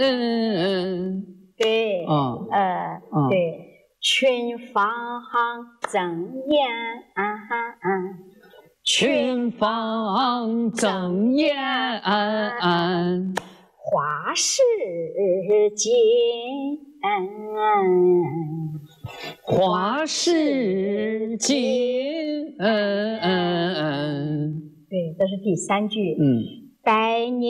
对，对，群芳争艳， 群芳争艳， 花市锦， 花市锦。 对，这是第3句。百年